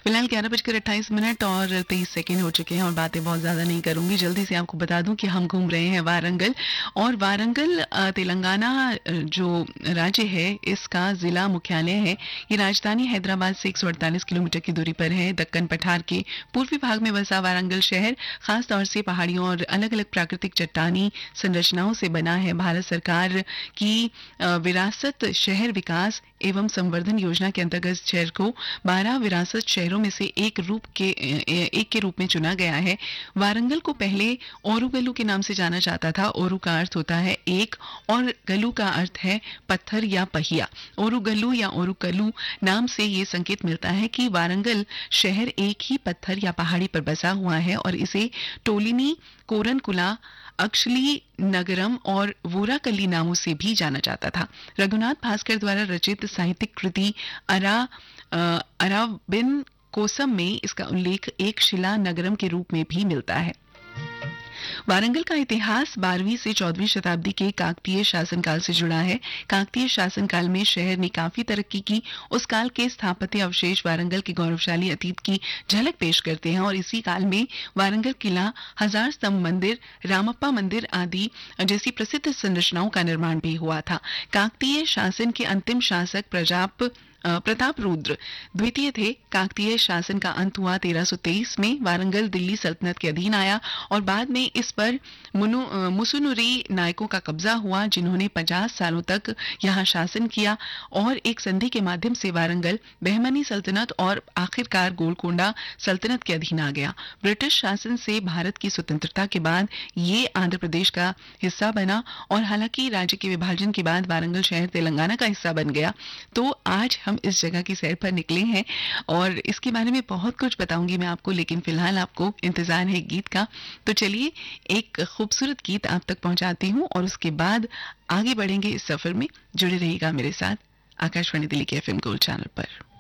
फिलहाल 11:28 और 23 सेकेंड हो चुके हैं और बातें बहुत ज़्यादा नहीं करूंगी। जल्दी से आपको बता दूं कि हम घूम रहे हैं वारंगल। और वारंगल तेलंगाना जो राज्य है, इसका ज़िला मुख्यालय है। ये राजधानी हैदराबाद से 148 किलोमीटर की दूरी पर है। दक्कन पठार के पूर्वी भाग में बसा वारंगल शहर खास तौर से पहाड़ियों और अलग अलग प्राकृतिक चट्टानी संरचनाओं से बना है। भारत सरकार की विरासत शहर विकास एवं संवर्धन योजना के अंतर्गत शहर को 12 विरासत शहरों में से एक के रूप में चुना गया है। वारंगल को पहले ओरुगल्लू के नाम से जाना जाता था। ओरु का अर्थ होता है एक और गल्लू का अर्थ है पत्थर या पहिया। ओरुगल्लू या ओरुकल्लू नाम से ये संकेत मिलता है कि वारंगल शहर एक ही पत्थर या पहाड़ी पर बसा हुआ है और इसे टोलिनी, कोरनकुला, अक्षली नगरम और वोराकली नामों से भी जाना जाता था। रघुनाथ भास्कर द्वारा रचित साहित्यिक कृति अराबिन कोसम में इसका उल्लेख एक शिला नगरम के रूप में भी मिलता है। वारंगल का इतिहास 12वीं से 14वीं शताब्दी के काकतीय शासनकाल से जुड़ा है। काकतीय शासनकाल में शहर ने काफी तरक्की की। उस काल के स्थापत्य अवशेष वारंगल के गौरवशाली अतीत की झलक पेश करते हैं और इसी काल में वारंगल किला, हजार स्तंभ मंदिर, रामप्पा मंदिर आदि जैसी प्रसिद्ध संरचनाओं का निर्माण भी हुआ था। काकतीय शासन के अंतिम शासक प्रताप रुद्र द्वितीय थे। काकतीय शासन का अंत हुआ 1323 में। वारंगल दिल्ली सल्तनत के अधीन आया और बाद में इस पर मुसुनुरी नायकों का कब्जा हुआ, जिन्होंने 50 सालों तक यहाँ शासन किया और एक संधि के माध्यम से वारंगल बहमनी सल्तनत और आखिरकार गोलकोंडा सल्तनत के अधीन आ गया। ब्रिटिश शासन से भारत की स्वतंत्रता के बाद ये आंध्र प्रदेश का हिस्सा बना और हालांकि राज्य के विभाजन के बाद वारंगल शहर तेलंगाना का हिस्सा बन गया। तो आज हम इस जगह की सैर पर निकले हैं और इसके बारे में बहुत कुछ बताऊंगी मैं आपको, लेकिन फिलहाल आपको इंतजार है गीत का। तो चलिए एक खूबसूरत गीत आप तक पहुंचाती हूं और उसके बाद आगे बढ़ेंगे इस सफर में। जुड़े रहिएगा मेरे साथ आकाशवाणी दिल्ली के FM गोल्ड चैनल पर।